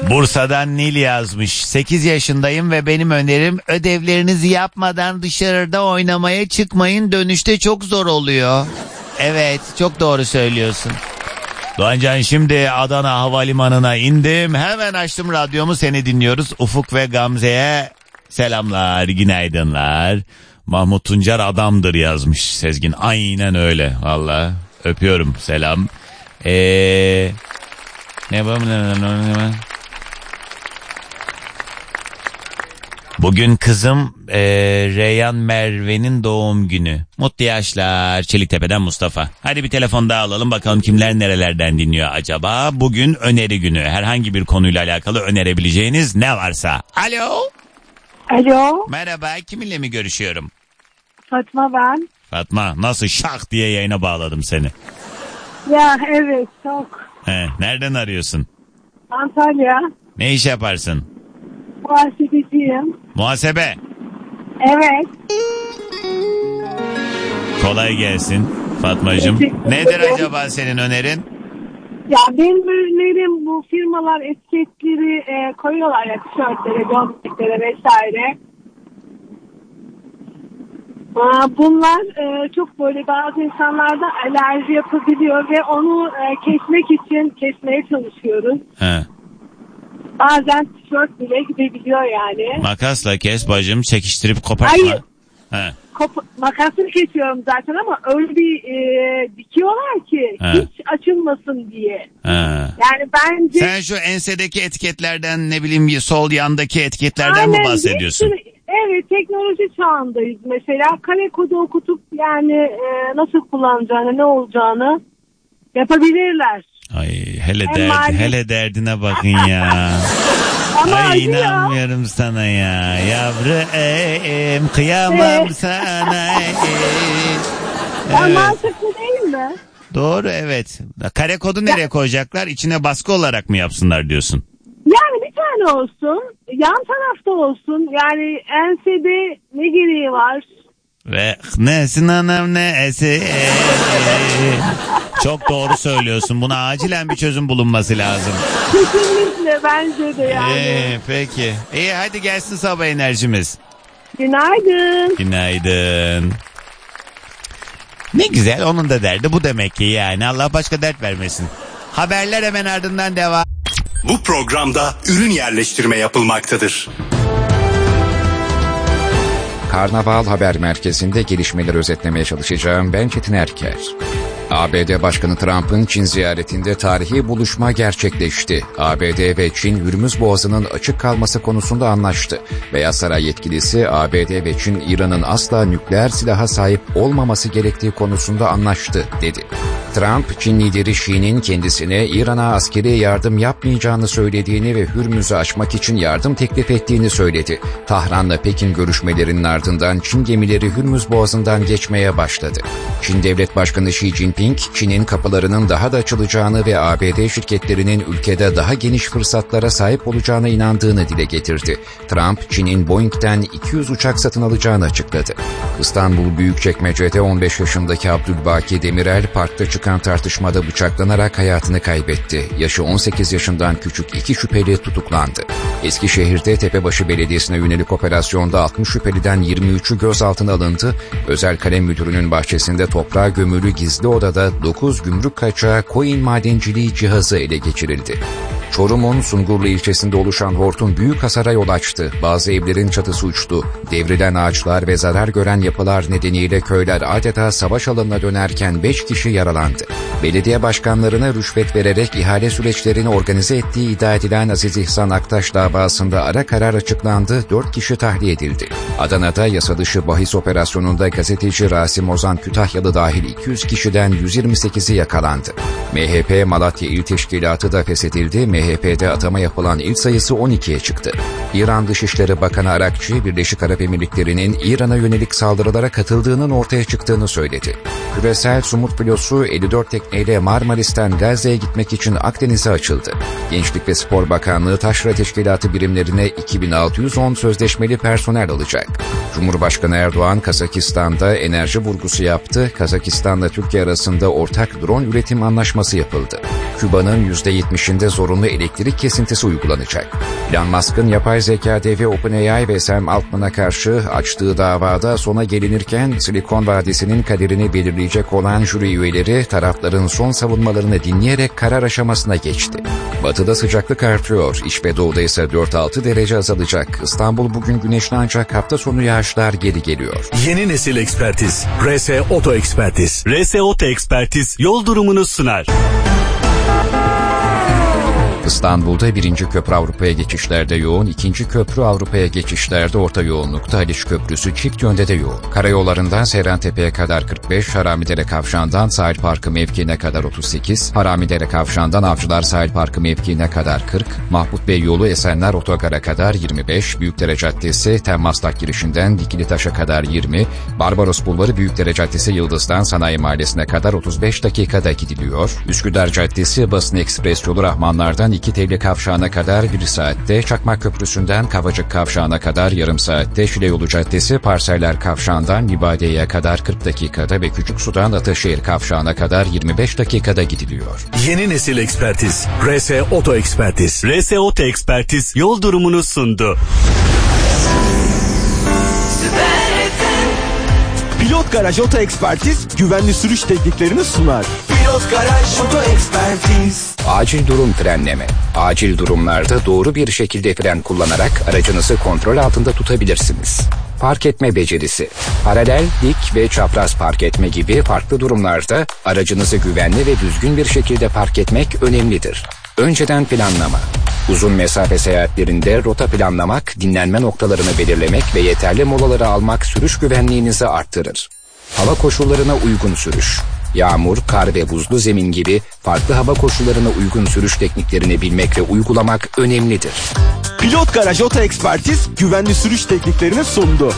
Bursa'dan Nil yazmış. 8 yaşındayım ve benim önerim ödevlerinizi yapmadan dışarıda oynamaya çıkmayın. Dönüşte çok zor oluyor. Evet, çok doğru söylüyorsun. Doğancan, şimdi Adana Havalimanı'na indim. Hemen açtım radyomu, seni dinliyoruz. Ufuk ve Gamze'ye selamlar, günaydınlar. Mahmut Tuncer adamdır yazmış Sezgin. Aynen öyle valla. Öpüyorum, selam. Ne var? Bugün kızım Reyhan Merve'nin doğum günü. Mutlu yaşlar. Çeliktepe'den Mustafa. Hadi bir telefon daha alalım, bakalım kimler nerelerden dinliyor acaba. Bugün öneri günü. Herhangi bir konuyla alakalı önerebileceğiniz ne varsa. Alo. Alo. Merhaba, kiminle mi görüşüyorum? Fatma ben. Fatma, nasıl şak diye yayına bağladım seni. Ya evet, çok. Nereden arıyorsun? Antalya. Ne iş yaparsın? Muhasebeciyim. Muhasebe. Evet. Kolay gelsin Fatmacığım. Nedir acaba senin önerin? Ya benim önerim, bu firmalar etiketleri koyuyorlar ya tişörtlere, gömleklere vesaire. Bunlar çok böyle bazı insanlarda alerji yapabiliyor ve onu kesmek için kesmeye çalışıyoruz. He. Bazen tişört bile gidebiliyor yani. Makasla kes bacım, çekiştirip kopartma. Hayır. He. Makasını kesiyorum zaten ama öyle bir dikiyorlar ki hiç açılmasın diye. He. Yani bence... Sen şu ensedeki etiketlerden, ne bileyim sol yandaki etiketlerden mi bahsediyorsun? Evet, teknoloji çağındayız mesela. Kare kodu okutup yani nasıl kullanacağını, ne olacağını yapabilirler. Ay hele derdine bakın ya. Ay inanmıyorum sana ya. Yavrum kıyamam sana. Mantıklı değil mi? Doğru, evet. Kare kodu nereye koyacaklar? İçine baskı olarak mı yapsınlar diyorsun? Yani bir tane olsun. Yan tarafta olsun. Yani ensede ne gereği var? Ve nesin anam nesi? Çok doğru söylüyorsun. Buna acilen bir çözüm bulunması lazım. Kesinlikle, bence de yani. Peki. İyi, hadi gelsin sabah enerjimiz. Günaydın. Günaydın. Ne güzel, onun da derdi bu demek ki yani. Allah başka dert vermesin. Haberler hemen ardından devam. Bu programda ürün yerleştirme yapılmaktadır. Karnaval Haber Merkezi'nde gelişmeleri özetlemeye çalışacağım. Ben Çetin Erker. ABD Başkanı Trump'ın Çin ziyaretinde tarihi buluşma gerçekleşti. ABD ve Çin, Hürmüz Boğazı'nın açık kalması konusunda anlaştı. Beyaz Saray yetkilisi, ABD ve Çin, İran'ın asla nükleer silaha sahip olmaması gerektiği konusunda anlaştı, dedi. Trump, Çin lideri Xi'nin kendisine İran'a askeri yardım yapmayacağını söylediğini ve Hürmüz'ü açmak için yardım teklif ettiğini söyledi. Tahran'la Pekin görüşmelerinin ardından Çin gemileri Hürmüz Boğazı'ndan geçmeye başladı. Çin Devlet Başkanı Xi Jinping, Çin'in kapılarının daha da açılacağını ve ABD şirketlerinin ülkede daha geniş fırsatlara sahip olacağına inandığını dile getirdi. Trump, Çin'in Boeing'den 200 uçak satın alacağını açıkladı. İstanbul Büyükçekmece'de 15 yaşındaki Abdülbaki Demirel, parkta çıkan tartışmada bıçaklanarak hayatını kaybetti. Yaşı 18 yaşından küçük 2 şüpheli tutuklandı. Eskişehir'de Tepebaşı Belediyesi'ne yönelik operasyonda 60 şüpheliden 23'ü gözaltına alındı. Özel Kalem Müdürü'nün bahçesinde toprağa gömülü gizli odada 9 gümrük kaçağı koyun madenciliği cihazı ele geçirildi. Çorum'un Sungurlu ilçesinde oluşan hortum büyük hasara yol açtı. Bazı evlerin çatısı uçtu. Devrilen ağaçlar ve zarar gören yapılar nedeniyle köyler adeta savaş alanına dönerken 5 kişi yaralandı. Belediye başkanlarına rüşvet vererek ihale süreçlerini organize ettiği iddia edilen Aziz İhsan Aktaş davasında ara karar açıklandı. 4 kişi tahliye edildi. Adana'da yasadışı bahis operasyonunda gazeteci Rasim Ozan Kütahyalı dahil 200 kişiden 128'i yakalandı. MHP Malatya İl Teşkilatı da feshedildi. MHP'de atama yapılan il sayısı 12'ye çıktı. İran Dışişleri Bakanı Arakçı, Birleşik Arap Emirlikleri'nin İran'a yönelik saldırılara katıldığının ortaya çıktığını söyledi. Küresel Sumut filosu 54 tekneyle Marmaris'ten Gazze'ye gitmek için Akdeniz'e açıldı. Gençlik ve Spor Bakanlığı Taşra Teşkilatı birimlerine 2610 sözleşmeli personel alacak. Cumhurbaşkanı Erdoğan, Kazakistan'da enerji vurgusu yaptı. Kazakistan'la Türkiye arasında ortak drone üretim anlaşması yapıldı. Küba'nın %70'inde zorunlu elektrik kesintisi uygulanacak. Elon Musk'ın yapay zeka devi OpenAI ve Sam Altman'a karşı açtığı davada sona gelinirken Silikon Vadisi'nin kaderini belirleyecek olan jüri üyeleri tarafların son savunmalarını dinleyerek karar aşamasına geçti. Batıda sıcaklık artıyor, İç ve Doğu'da ise 4-6 derece azalacak. İstanbul bugün güneşli ancak hafta sonu yağışlar geri geliyor. Yeni nesil ekspertiz. RS Oto Ekspertiz. RS Oto Ekspertiz yol durumunu sunar. İstanbul'da 1. köprü Avrupa'ya geçişlerde yoğun, 2. köprü Avrupa'ya geçişlerde orta yoğunlukta, Haliç Köprüsü çift yönde de yoğun. Karayollarından Seyrantepe'ye kadar 45, Haramidere Kavşağı'ndan Sahil Parkı mevkiine kadar 38, Haramidere Kavşağı'ndan Avcılar Sahil Parkı mevkiine kadar 40, Mahmut Bey yolu Esenler Otogar'a kadar 25, Büyükdere Caddesi Temmaslak girişinden Dikilitaş'a kadar 20, Barbaros Bulvarı Büyükdere Caddesi Yıldız'dan Sanayi Mahallesi'ne kadar 35 dakikada gidiliyor. Üsküdar Caddesi Basın Ekspres yolu Rahmanlar'dan 2 Tevli Kavşağı'na kadar 1 saatte, Çakmak Köprüsü'nden Kavacık Kavşağı'na kadar yarım saatte, Şile Yolu Caddesi Parseller Kavşağı'ndan Libadiye'ye kadar 40 dakikada ve Küçüksu'dan Ataşehir Kavşağı'na kadar 25 dakikada gidiliyor. Yeni nesil ekspertiz. RS Oto Ekspertiz. RS Oto Ekspertiz yol durumunu sundu. Pilot Garaj Oto Ekspertiz güvenli sürüş tekniklerini sunar. Pilot Garaj Oto Ekspertiz. Acil durum frenleme. Acil durumlarda doğru bir şekilde fren kullanarak aracınızı kontrol altında tutabilirsiniz. Park etme becerisi. Paralel, dik ve çapraz park etme gibi farklı durumlarda aracınızı güvenli ve düzgün bir şekilde park etmek önemlidir. Önceden planlama. Uzun mesafe seyahatlerinde rota planlamak, dinlenme noktalarını belirlemek ve yeterli molaları almak sürüş güvenliğinizi arttırır. Hava koşullarına uygun sürüş. Yağmur, kar ve buzlu zemin gibi farklı hava koşullarına uygun sürüş tekniklerini bilmek ve uygulamak önemlidir. Pilot Garaj Oto Ekspertiz güvenli sürüş tekniklerini sundu.